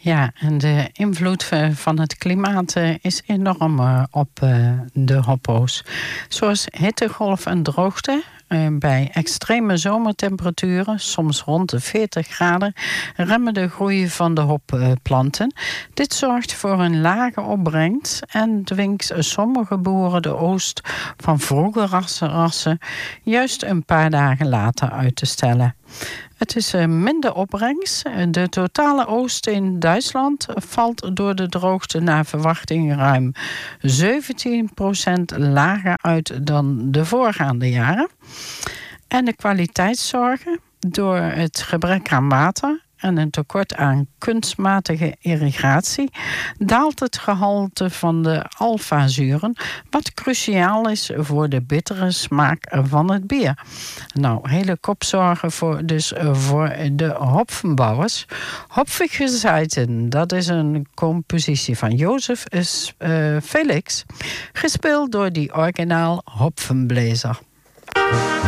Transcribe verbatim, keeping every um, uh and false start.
Ja, en de invloed van het klimaat is enorm op de hoppo's. Zoals hittegolf en droogte. Bij extreme zomertemperaturen, soms rond de veertig graden, remmen de groei van de hopplanten. Dit zorgt voor een lage opbrengst en dwingt sommige boeren de oogst van vroege rassen juist een paar dagen later uit te stellen. Het is minder opbrengst. De totale oogst in Duitsland valt door de droogte naar verwachting ruim zeventien procent lager uit dan de voorgaande jaren. En de kwaliteitszorgen door het gebrek aan water en een tekort aan kunstmatige irrigatie daalt het gehalte van de alfazuren, wat cruciaal is voor de bittere smaak van het bier. Nou, hele kopzorgen voor, dus voor de hopfenbouwers. Hopfige Zeiten, dat is een compositie van Jozef uh, Felix, gespeeld door die originaal hopfenblazer.